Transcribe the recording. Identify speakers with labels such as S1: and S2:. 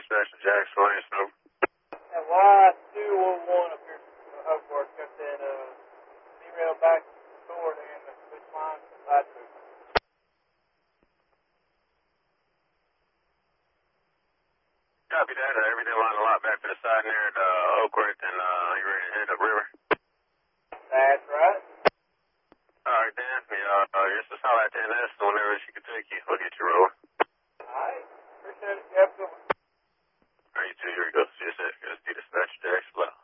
S1: Dispatcher Jack, Swain, Snow.
S2: At Y201 up here in Oakworth, got that derail back toward and the switch line to the side booth.
S1: Copy that. Everything lined a lot back to the side near the Oakworth, and you ready to head upriver?
S2: That's right.
S1: All right, Dan. Just a solid 10S, whenever she can take you, we'll get you rolling.
S2: All right. Appreciate it. You have a good one.
S1: All right, you too. Here we go. See you soon. Dispatcher Jack, Slow.